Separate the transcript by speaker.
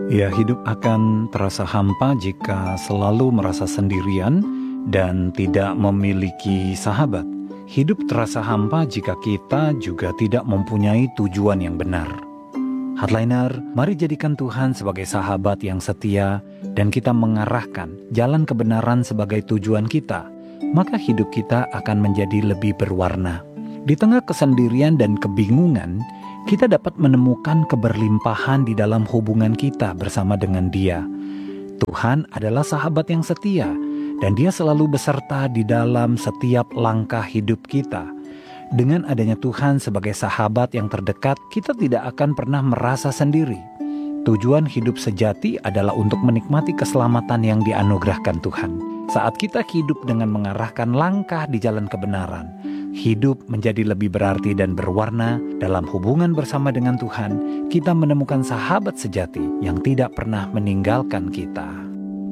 Speaker 1: Ya, hidup akan terasa hampa jika selalu merasa sendirian dan tidak memiliki sahabat. Hidup terasa hampa jika kita juga tidak mempunyai tujuan yang benar. Hardliner, mari jadikan Tuhan sebagai sahabat yang setia dan kita mengarahkan jalan kebenaran sebagai tujuan kita, maka hidup kita akan menjadi lebih berwarna. Di tengah kesendirian dan kebingungan, kita dapat menemukan keberlimpahan di dalam hubungan kita bersama dengan Dia. Tuhan adalah sahabat yang setia, dan Dia selalu beserta di dalam setiap langkah hidup kita. Dengan adanya Tuhan sebagai sahabat yang terdekat, kita tidak akan pernah merasa sendiri. Tujuan hidup sejati adalah untuk menikmati keselamatan yang dianugerahkan Tuhan. Saat kita hidup dengan mengarahkan langkah di jalan kebenaran, hidup menjadi lebih berarti dan berwarna. Dalam hubungan bersama dengan Tuhan, kita menemukan sahabat sejati yang tidak pernah meninggalkan kita.